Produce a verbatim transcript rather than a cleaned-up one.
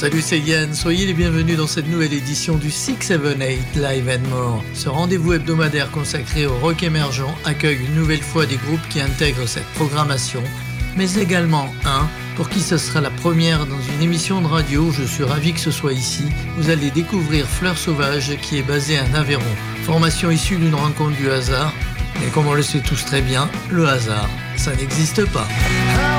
Salut, c'est Yann, soyez les bienvenus dans cette nouvelle édition du six sept huit Live and More. Ce rendez-vous hebdomadaire consacré au rock émergent accueille une nouvelle fois des groupes qui intègrent cette programmation, mais également un pour qui ce sera la première dans une émission de radio. Je suis ravi que ce soit ici. Vous allez découvrir Fleur Sauvage qui est basée à Aveyron. Formation issue d'une rencontre du hasard, mais comme on le sait tous très bien, le hasard, ça n'existe pas.